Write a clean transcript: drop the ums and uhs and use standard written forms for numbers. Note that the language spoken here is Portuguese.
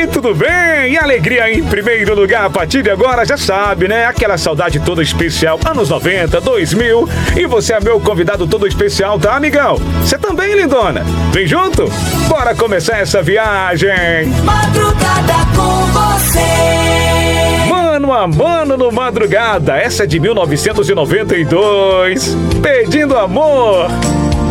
aí, tudo bem? E alegria em primeiro lugar, a partir de agora, já sabe, né? Aquela saudade toda especial, anos 90, 2000. E você é meu convidado todo especial, tá, amigão? Você também, lindona? Vem junto? Bora começar essa viagem! Madrugada com você. Mano a mano no Madrugada, essa é de 1992. Pedindo amor.